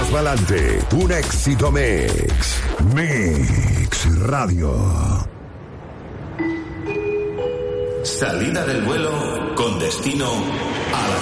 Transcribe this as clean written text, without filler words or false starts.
más pa'lante. Un éxito mix. Mix Radio. Salida del vuelo con destino a la